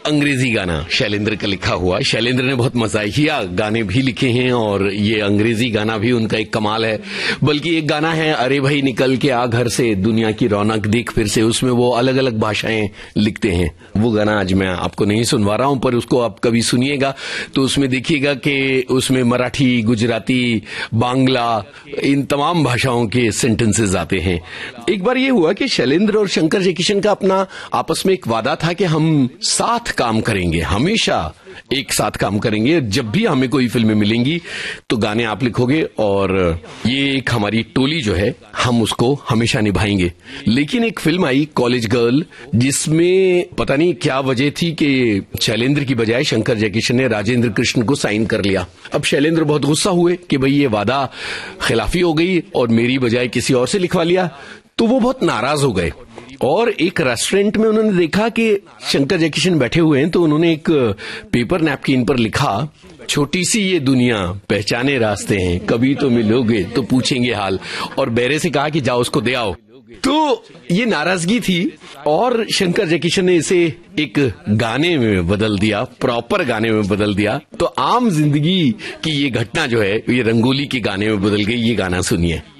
अंग्रेजी गाना शैलेंद्र का लिखा हुआ। शैलेंद्र ने बहुत मजाहिया गाने भी लिखे हैं और ये अंग्रेजी गाना भी उनका एक कमाल है। बल्कि एक गाना है, अरे भाई निकल के आ घर से, दुनिया की रौनक देख फिर से, उसमें वो अलग अलग भाषाएं लिखते हैं। वो गाना आज मैं आपको नहीं सुनवा रहा हूं, पर उसको आप कभी सुनिएगा तो उसमें देखिएगा कि उसमें मराठी, गुजराती, बांग्ला, इन तमाम भाषाओं के सेंटेंसेस आते हैं। एक बार ये हुआ कि शैलेंद्र और शंकर जयकिशन का अपना आपस में एक वादा था कि हम साथ काम करेंगे, हमेशा एक साथ काम करेंगे। जब भी हमें कोई फिल्में मिलेंगी तो गाने आप लिखोगे और ये एक हमारी टोली जो है हम उसको हमेशा निभाएंगे। लेकिन एक फिल्म आई कॉलेज गर्ल, जिसमें पता नहीं क्या वजह थी कि शैलेंद्र की बजाय शंकर जयकिशन ने राजेंद्र कृष्ण को साइन कर लिया। अब शैलेंद्र बहुत गुस्सा हुए कि भाई ये वादा खिलाफी हो गई और मेरी बजाय किसी और से लिखवा लिया, तो वो बहुत नाराज हो गए। और एक रेस्टोरेंट में उन्होंने देखा कि शंकर जयकिशन बैठे हुए हैं, तो उन्होंने एक पेपर नैपकिन पर लिखा, छोटी सी ये दुनिया पहचाने रास्ते हैं, कभी तो मिलोगे तो पूछेंगे हाल, और बैरे से कहा कि जाओ उसको दे आओ। तो ये नाराजगी थी और शंकर जयकिशन ने इसे एक गाने में बदल दिया, प्रॉपर गाने में बदल दिया। तो आम जिंदगी की ये घटना जो है ये रंगोली के गाने में बदल गई। ये गाना सुनिए।